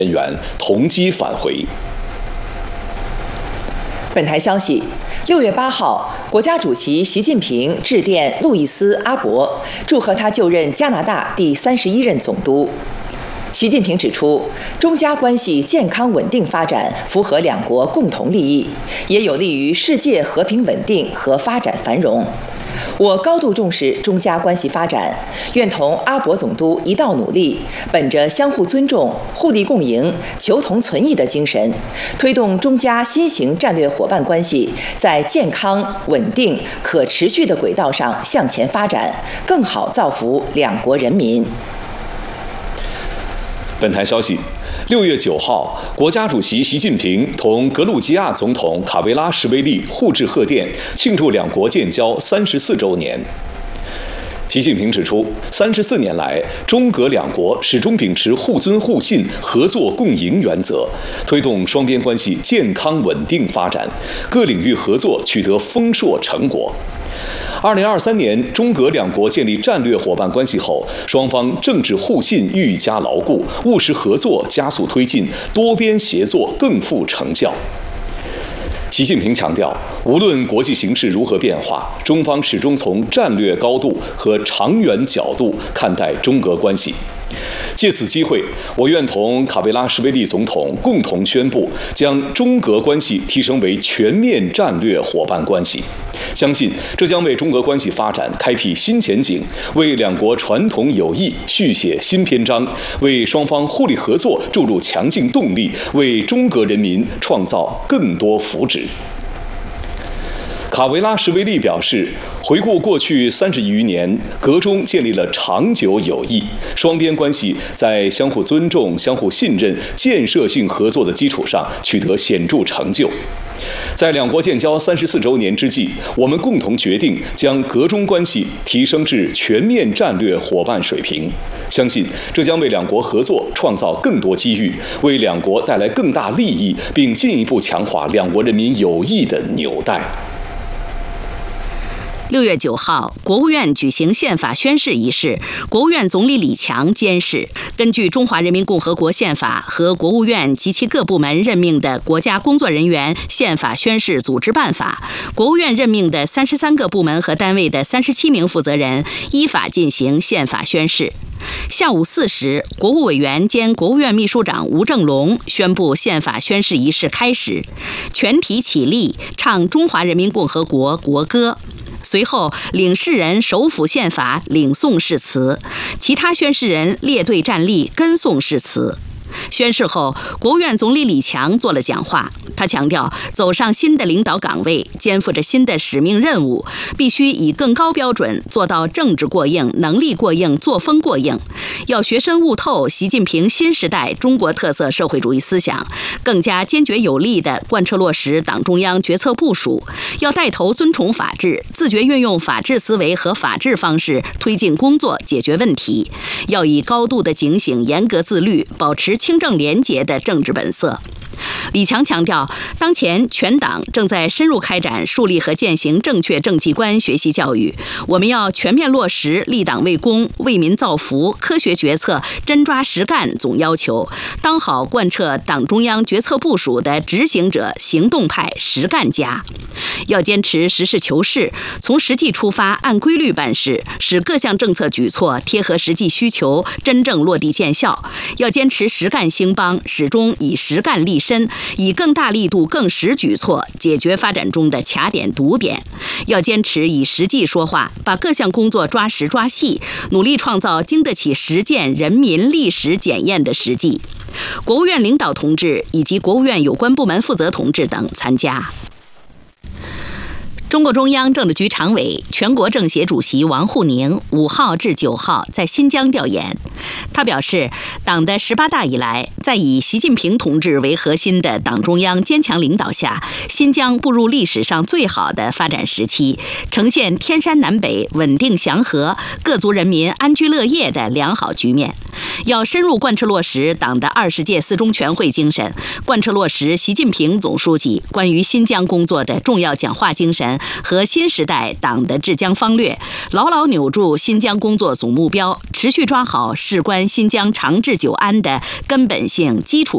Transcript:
人员同机返回。 本台消息，6月8号，国家主席习近平致电路易斯·阿伯，祝贺他就任加拿大第31任总督。习近平指出，中加关系健康稳定发展符合两国共同利益，也有利于世界和平稳定和发展繁荣。我高度重视中加关系发展，愿同阿伯总督一道努力，本着相互尊重、互利共赢、求同存异的精神，推动中加新型战略伙伴关系在健康、稳定、可持续的轨道上向前发展，更好造福两国人民。 本台消息，6月9号，国家主席习近平同格鲁吉亚总统卡维拉什维利互致贺电，庆祝两国建交34周年。习近平指出，34年来，中格两国始终秉持互尊互信、合作共赢原则，推动双边关系健康稳定发展，各领域合作取得丰硕成果。2023年，中格两国建立战略伙伴关系后，双方政治互信愈加牢固，务实合作加速推进，多边协作更富成效。习近平强调，无论国际形势如何变化，中方始终从战略高度和长远角度看待中格关系。借此机会，我愿同卡维拉什维利总统共同宣布，将中格关系提升为全面战略伙伴关系。相信这将为中俄关系发展开辟新前景，为两国传统友谊续写新篇章，为双方互利合作注入强劲动力，为中俄人民创造更多福祉。卡维拉什维利表示，回顾过去30余年，格中建立了长久友谊，双边关系在相互尊重、相互信任、建设性合作的基础上取得显著成就。在两国建交34周年之际，我们共同决定将格中关系提升至全面战略伙伴水平。相信这将为两国合作创造更多机遇，为两国带来更大利益，并进一步强化两国人民友谊的纽带。 6月9号，国务院举行宪法宣誓仪式，国务院总理李强监誓，根据《中华人民共和国宪法》和国务院及其各部门任命的国家工作人员宪法宣誓组织办法，国务院任命的33个部门和单位的37名负责人依法进行宪法宣誓。下午4时，国务委员兼国务院秘书长吴正龙宣布宪法宣誓仪式开始，全体起立，唱中华人民共和国国歌。随后，领誓人手抚宪法，领诵誓词；其他宣誓人列队站立，跟诵誓词。宣誓后，国务院总理李强做了讲话。他强调，走上新的领导岗位，肩负着新的使命任务，必须以更高标准做到政治过硬、能力过硬、作风过硬。要学深悟透习近平新时代中国特色社会主义思想，更加坚决有力地贯彻落实党中央决策部署。要带头尊崇法治，自觉运用法治思维和法治方式推进工作、解决问题。要以高度的警醒、严格自律，保持清正廉洁的政治本色。李强强调，当前全党正在深入开展树立和践行正确政绩观学习教育，我们要全面落实立党为公、为民造福、科学决策、真抓实干总要求，当好贯彻党中央决策部署的执行者、行动派、实干家。要坚持实事求是，从实际出发，按规律办事，使各项政策举措贴合实际需求，真正落地见效。要坚持实干兴邦，始终以实干立身，以更大力度、更实举措解决发展中的卡点堵点。要坚持以实际说话，把各项工作抓实抓细，努力创造经得起实践人民历史检验的实际。国务院领导同志以及国务院有关部门负责同志等参加。中共中央政治局常委、全国政协主席王沪宁5号至9号在新疆调研。他表示，党的18大以来，在以习近平同志为核心的党中央坚强领导下，新疆步入历史上最好的发展时期，呈现天山南北、稳定祥和、各族人民安居乐业的良好局面。要深入贯彻落实党的20届4中全会精神，贯彻落实习近平总书记关于新疆工作的重要讲话精神和新时代党的治疆方略，牢牢扭住新疆工作总目标，持续抓好事关新疆长治久安的根本性基础